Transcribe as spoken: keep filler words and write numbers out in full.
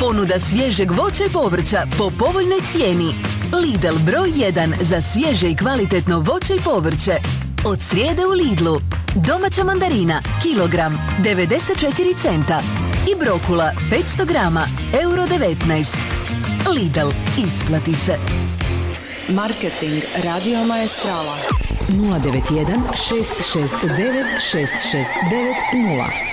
Ponuda svježeg voća i povrća po povoljnoj cijeni. Lidl broj jedan za svježe i kvalitetno voće i povrće. Od srijede u Lidlu. Domaća mandarina, kilogram, devedeset četiri centa. I brokula, petsto grama, euro devetnaest. Lidl, isplati se. Marketing Radio Maestrala nula devet jedan šest šest devet šest šest devet nula.